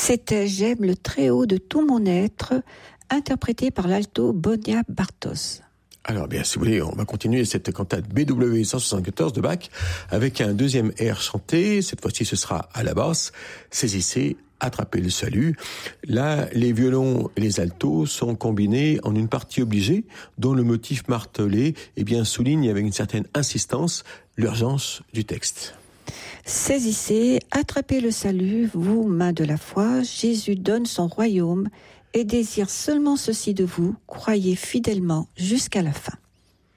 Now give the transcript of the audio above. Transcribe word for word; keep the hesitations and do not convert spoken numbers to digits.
C'était J'aime le Très-Haut de tout mon être, interprété par l'alto Bonia Bartos. Alors bien, si vous voulez, on va continuer cette cantate B W cent soixante-quatorze de Bach avec un deuxième air chanté. Cette fois-ci, ce sera à la basse. Saisissez, attrapez le salut. Là, les violons et les altos sont combinés en une partie obligée, dont le motif martelé eh bien, souligne avec une certaine insistance l'urgence du texte. Saisissez, attrapez le salut, vous, mains de la foi, Jésus donne son royaume et désire seulement ceci de vous, croyez fidèlement jusqu'à la fin.